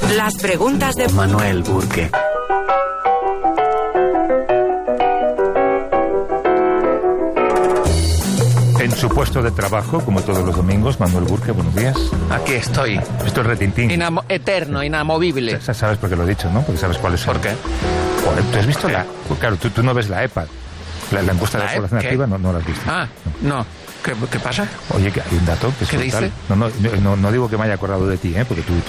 Las preguntas de Manuel Burke. En su puesto de trabajo, como todos los domingos, Manuel Burke, buenos días. Aquí estoy. Esto es retintín. Eterno, inamovible. Sabes por qué lo he dicho, ¿no? Porque sabes cuál es. ¿Por qué? Joder, ¿tú has visto la...? Claro, tú no ves la EPA. La encuesta de la población activa no la has visto. Ah, no. ¿Qué pasa? Oye, que hay un dato que es ¿Qué brutal. dice? No digo que me haya acordado de ti, porque tú...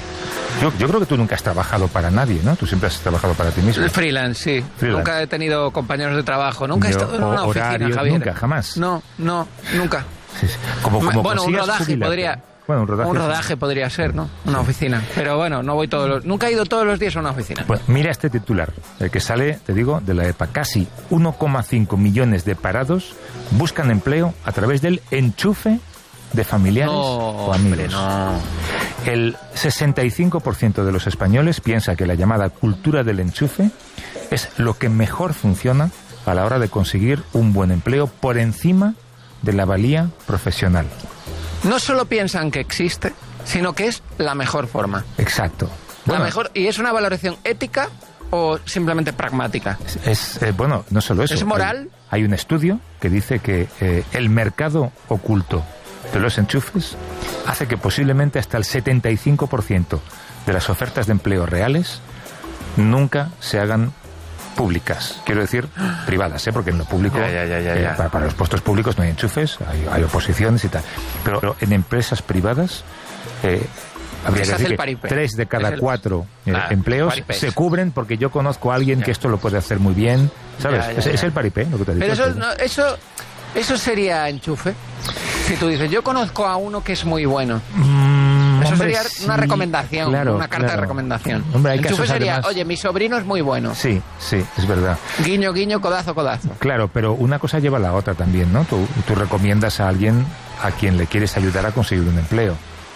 Yo creo que tú nunca has trabajado para nadie, ¿no? Tú siempre has trabajado para ti mismo. Freelance, sí. Freelance. Nunca he tenido compañeros de trabajo. Nunca he estado en una oficina, horarios, Javier. Nunca, jamás. No, nunca. Sí. Como bueno, un rodaje jubilarte. podría... Bueno, un rodaje podría ser, ¿no? Una oficina. Pero bueno, no voy nunca he ido todos los días a una oficina. Pues mira este titular, el que sale, te digo, de la EPA. Casi 1,5 millones de parados buscan empleo a través del enchufe de familiares o amigos. Hombre, no. El 65% de los españoles piensa que la llamada cultura del enchufe es lo que mejor funciona a la hora de conseguir un buen empleo por encima de la valía profesional. No solo piensan que existe, sino que es la mejor forma. Exacto. La mejor, ¿y es una valoración ética o simplemente pragmática? Bueno, no solo eso. ¿Es moral? Hay un estudio que dice que el mercado oculto de los enchufes hace que posiblemente hasta el 75% de las ofertas de empleo reales nunca se hagan públicas, quiero decir privadas, porque en lo público para los puestos públicos no hay enchufes, hay oposiciones y tal, pero en empresas privadas habría que decir que 3 de cada 4 empleos se cubren porque yo conozco a alguien que esto lo puede hacer muy bien, ¿sabes? Es el paripé lo que te digo. Pero eso sería enchufe. Si tú dices, yo conozco a uno que es muy bueno. Eso sería una recomendación, una carta de recomendación. Hombre, enchufe sería, además... oye, mi sobrino es muy bueno. Sí, es verdad. Guiño, guiño, codazo, codazo. Claro, pero una cosa lleva a la otra también, ¿no? Tú recomiendas a alguien a quien le quieres ayudar a conseguir un empleo.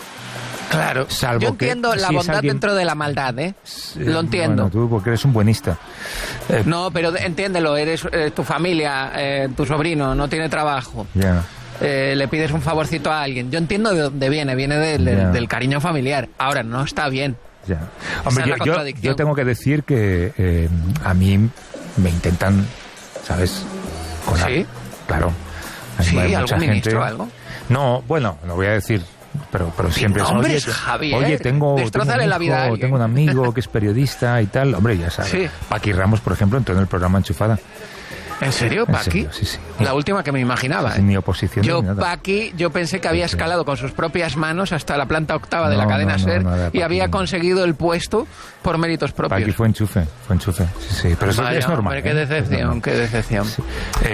Claro, salvo yo entiendo que, la bondad dentro de la maldad, ¿eh? Lo entiendo. Bueno, tú porque eres un buenista. No, pero entiéndelo, eres tu familia, tu sobrino no tiene trabajo. Ya. Le pides un favorcito a alguien. Yo entiendo de dónde viene del cariño familiar. Ahora, no está bien. Ya. Hombre, yo tengo que decir que a mí me intentan, ¿sabes? ¿Sí? Claro. ¿Sí? Hay ¿Algún ministro o algo? No, bueno, lo voy a decir... Pero siempre es, Javier, tengo la vida tengo un amigo que es periodista y tal. Hombre, ya sabes. Sí. Paqui Ramos, por ejemplo, entró en el programa Enchufada. ¿En serio, Paqui? Sí. La última que me imaginaba. Sin ni oposición ni nada. Paqui, yo pensé que había escalado con sus propias manos hasta la planta octava de la cadena SER y había conseguido el puesto por méritos propios. Paqui fue enchufe. Sí. Pero eso es normal. Hombre, qué decepción, qué decepción. Sí.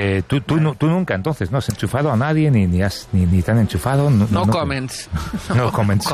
Tú nunca, entonces, no has enchufado a nadie, ni te han enchufado. No comments. No comments.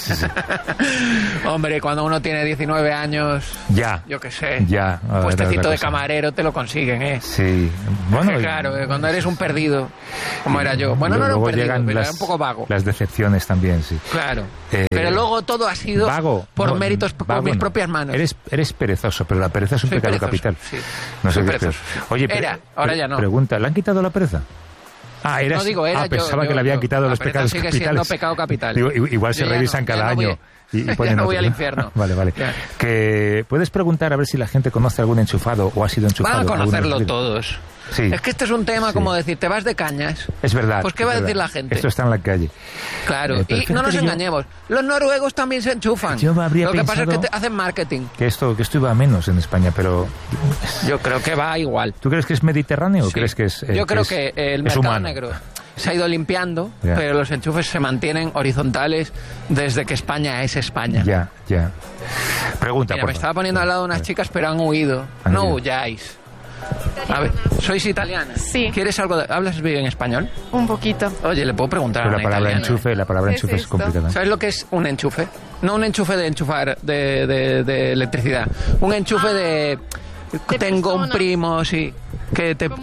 Hombre, cuando uno tiene 19 años, yo qué sé, un puestecito de camarero te lo consiguen, ¿eh? Sí. Bueno, claro, cuando eres un perdido, como era yo. Bueno, no era un perdido, pero era un poco vago. Las decepciones también, sí. Claro. Pero luego todo ha sido por méritos, por mis propias manos. Eres perezoso, pero la pereza es un pecado capital. Sí. No sé qué. Oye, ahora ya no. Pregunta, ¿le han quitado la pereza? No digo, pensaba que le habían quitado los pecados sigue capitales. Siendo pecado capital. Igual se revisan cada año. Y ya no voy al infierno. Vale. Que puedes preguntar a ver si la gente conoce algún enchufado o ha sido enchufado. Van a conocerlo todos. Sí. Es que este es un tema como decir, te vas de cañas. Es verdad. Pues ¿qué va a decir la gente? Esto está en la calle. Claro, y no nos engañemos. Los noruegos también se enchufan. Lo que pasa es que hacen marketing. Que esto iba a menos en España, pero... Yo creo que va igual. ¿Tú crees que es mediterráneo o crees que es Yo creo que el mercado negro se ha ido limpiando, pero los enchufes se mantienen horizontales desde que España es España. Ya. Pregunta, Mira, me estaba poniendo al lado de unas chicas, pero han huido. No huyáis. A ver, ¿sois italiana? Sí. ¿Quieres algo ¿Hablas bien español? Un poquito. Oye, le puedo preguntar pero a una italiana. la palabra enchufe es complicada. ¿Sabes lo que es un enchufe? No un enchufe de enchufar de electricidad. Un enchufe de tengo persona. Un primo, sí. Que te...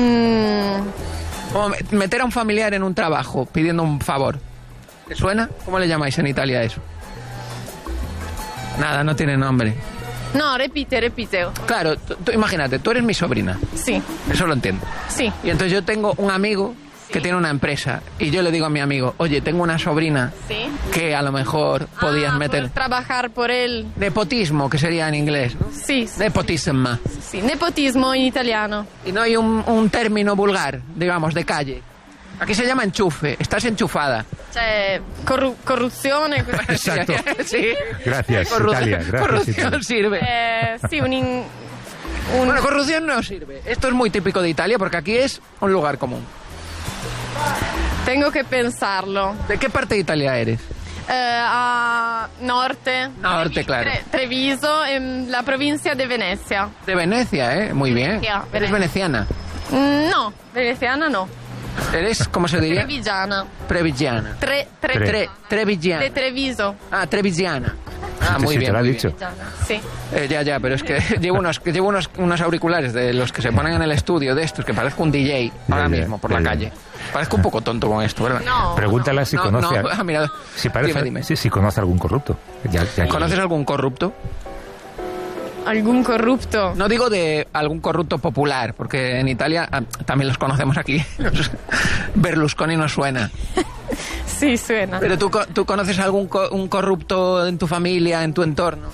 Como meter a un familiar en un trabajo pidiendo un favor. ¿Te suena? ¿Cómo le llamáis en Italia eso? Nada, no tiene nombre. No, repite. Claro, tú imagínate, tú eres mi sobrina. Sí. Eso lo entiendo. Sí. Y entonces yo tengo un amigo que tiene una empresa y yo le digo a mi amigo, oye, tengo una sobrina Sí. que a lo mejor podías meter... Por trabajar por él. Nepotismo, que sería en inglés, ¿no? Sí, Nepotismo. sí. Nepotismo en italiano. Y no hay un término vulgar, digamos, de calle. Aquí se llama enchufe, estás enchufada. Cioè, corruzione. Exacto. Sí. Gracias, Italia. Gracias, Corrupción Italia. sirve. Sì, Bueno, corrupción no sirve. Esto es muy típico de Italia porque aquí es un lugar común. Tengo que pensarlo. ¿De qué parte de Italia eres? A norte. Norte, claro. Treviso, en la provincia de Venecia. De Venecia, ¿eh? Muy bien. Venecia. ¿Eres veneciana? No, veneciana no. ¿Eres, cómo se diría? Trevigiana. Trevigiana. Trevigiana. De Treviso. Ah, Trevigiana. Ah, Sí, muy sí, bien. te lo ha muy dicho. Sí. bien. Ya, pero es que llevo unos auriculares de los que se ponen en el estudio de estos, que parezco un DJ ahora Ya, mismo por la ya. calle. Parezco un poco tonto con esto, ¿verdad? No. Pregúntala si conoce. Mira, Si parece, dime. Sí, conoce algún corrupto. Ya ¿Conoces algún corrupto? ¿Algún corrupto? No digo de algún corrupto popular, porque en Italia también los conocemos aquí. Berlusconi no suena. Sí, suena. Pero tú conoces algún un corrupto en tu familia, en tu entorno.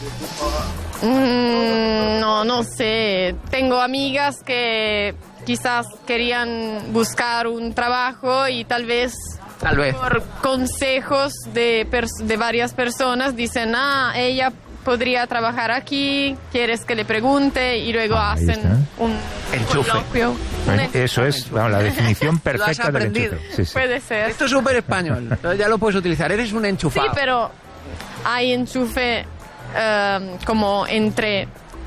No, no sé. Tengo amigas que quizás querían buscar un trabajo y tal vez por consejos de varias personas dicen, ella podría trabajar aquí, quieres que le pregunte y luego Ahí hacen está. un Enchufe. coloquio. Eso es la definición perfecta del aprendido. enchufe. Sí, sí. Puede ser. Esto es súper español. Ya lo puedes utilizar. Eres un Sí, enchufado. pero hay enchufe como entre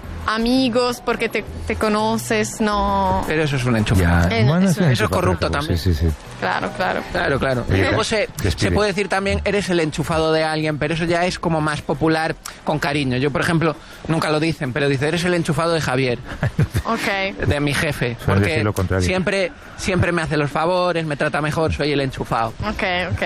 amigos porque te conoces, no. Pero eso es un enchufe. Ya, Eso es un es corrupto enchufe, también. Sí. Claro, claro. Claro. Oye, Luego se despide. puede decir también, eres el enchufado de alguien, pero eso ya es como más popular con cariño. Yo, por ejemplo, nunca lo dicen, pero dice, eres el enchufado de Javier, Ok. de mi jefe. Suelen Porque decir lo contrario. siempre me hace los favores, me trata mejor, soy el enchufado. Ok.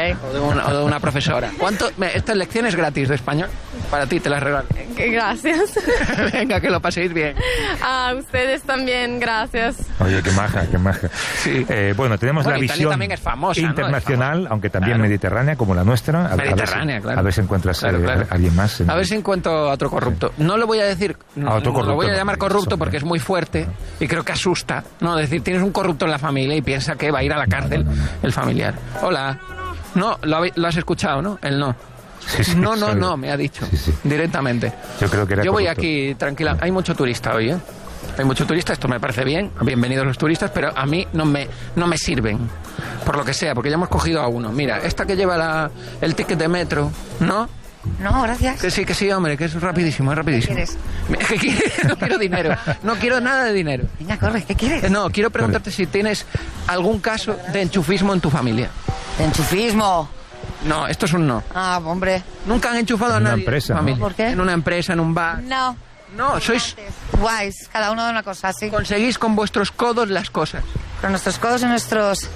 O de una profesora. Estas lecciones gratis de español, para ti te las regalo. Gracias. Venga, que lo paséis bien. A ustedes también, gracias. Oye, qué maja, qué maja. Sí. Bueno, tenemos Bueno, la Italia visión también es famosa, ¿no? internacional, Es famosa. aunque también Claro. mediterránea, como la nuestra. Mediterránea, claro. A ver si encuentras Claro. a alguien más. A ver si encuentro a otro corrupto. No lo voy a decir, A otro no lo voy a corrupto, llamar no, corrupto eso, porque es muy fuerte y creo que asusta. No, decir, tienes un corrupto en la familia y piensa que va a ir a la cárcel No. el familiar. Hola. No, lo has escuchado, ¿no? El no. Sí, No, sabe. me ha dicho Sí. directamente. Yo creo que era Yo voy corrupto. aquí tranquila. Hay mucho turista hoy, ¿eh? Hay mucho turista, esto me parece bien. Bienvenidos los turistas, pero a mí no me sirven. Por lo que sea, porque ya hemos cogido a uno. Mira, esta que lleva el ticket de metro, ¿no? No, gracias. Que sí, hombre, que es rapidísimo, es rapidísimo. ¿Qué quieres? ¿Qué quieres? No quiero dinero. No quiero nada de dinero. Venga, corre, ¿qué quieres? No, quiero preguntarte si tienes algún caso de enchufismo en tu familia. De enchufismo. No, esto es un no. Ah, hombre. Nunca han enchufado a En una nadie empresa, en tu ¿no? familia. ¿Por qué? En una empresa, en un bar. No. No, sois... Guays, cada uno de una cosa, sí. Conseguís con vuestros codos las cosas. Con nuestros codos y nuestros...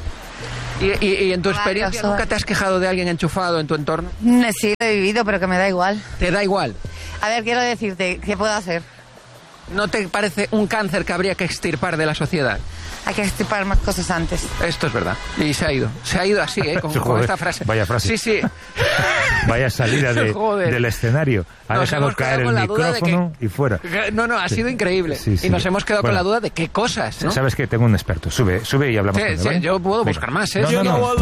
Y en tu Vaya, experiencia, soy. ¿nunca te has quejado de alguien enchufado en tu entorno? Sí, lo he vivido, pero que me da igual. ¿Te da igual? A ver, quiero decirte, ¿qué puedo hacer? ¿No te parece un cáncer que habría que extirpar de la sociedad? Hay que extirpar más cosas antes. Esto es verdad. Y se ha ido. Se ha ido así, ¿eh? Con Joder, esta frase. vaya frase. Sí, sí. Vaya salida Joder. del escenario. Ha Nos dejado hemos quedado caer el con la duda de micrófono y fuera. No, ha sido increíble. Sí, sí. Y nos hemos quedado con Bueno. la duda de qué cosas, ¿no? Sabes que tengo un experto. Sube y hablamos Sí, con él, sí, ¿vale? yo puedo Venga. buscar más, ¿eh? No.